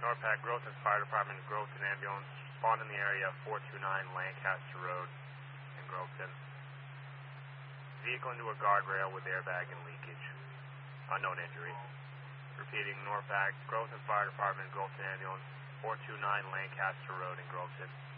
NORPAC, Growth and Fire Department, Growth and Ambulance, spawned in the area of 429 Lancaster Road in Groveton. Vehicle into a guardrail with airbag and leakage. Unknown injury. Repeating, NORPAC, Growth and Fire Department, Growth and Ambulance, 429 Lancaster Road in Groveton.